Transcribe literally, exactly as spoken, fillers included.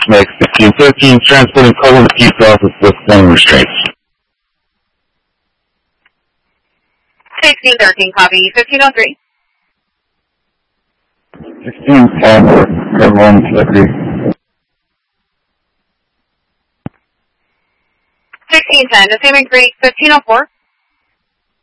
Medic sixteen thirteen, transporting colon T cells with flame restraints. sixteen thirteen, copy. fifteen oh three. sixteen ten, everyone, Liberty. sixteen ten, the same Creek, fifteen oh four.